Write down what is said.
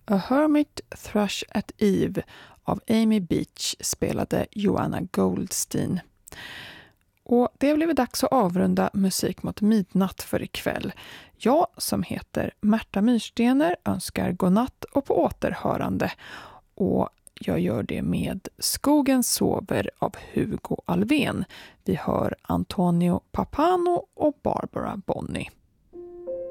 A Hermit Thrush at Eve av Amy Beach spelade Joanna Goldstein. Och det har blivit dags att avrunda Musik mot midnatt för ikväll. Jag som heter Märta Myrstener önskar godnatt och på återhörande. Och jag gör det med Skogen sover av Hugo Alvén. Vi hör Antonio Papano och Barbara Bonney.